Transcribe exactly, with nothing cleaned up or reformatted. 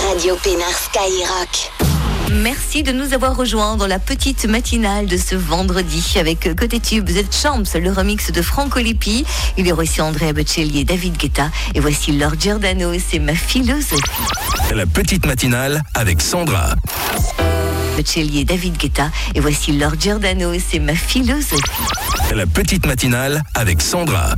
Radio Pénard Skyrock. Merci de nous avoir rejoints dans la petite matinale de ce vendredi avec Côté Tube, Z Champs, le remix de Franco Lippi. Il y aura aussi Andrea Bocelli et David Guetta. Et voici Lord Giordano, c'est ma philosophie. La petite matinale avec Sandra. Bocelli et David Guetta. Et voici Lord Giordano, c'est ma philosophie. La petite matinale avec Sandra.